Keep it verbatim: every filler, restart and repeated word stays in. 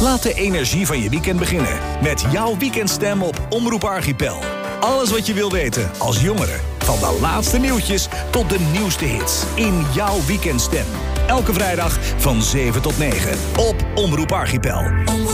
Laat de energie van je weekend beginnen met jouw weekendstem op Omroep Archipel. Alles wat je wil weten als jongere. Van de laatste nieuwtjes tot de nieuwste hits. In jouw weekendstem. Elke vrijdag van zeven tot negen op Omroep Archipel.